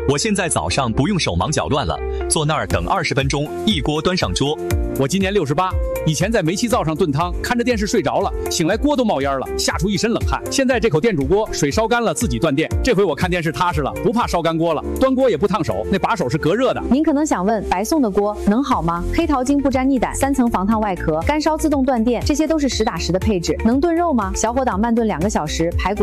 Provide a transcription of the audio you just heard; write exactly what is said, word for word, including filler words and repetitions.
我现在早上不用手忙脚乱了，坐那儿等二十分钟，一锅端上桌。 我今年六十八，以前在煤气灶上炖汤，看着电视睡着了，醒来锅都冒烟了，吓出一身冷汗。现在这口电煮锅，水烧干了自己断电，这回我看电视踏实了，不怕烧干锅了，端锅也不烫手，那把手是隔热的。 您可能想问，白送的锅能好吗？黑桃精不沾腻胆，三层防烫外壳，干烧自动断电，这些都是实打实的配置。能炖肉吗？小火档慢炖两个小时，排骨。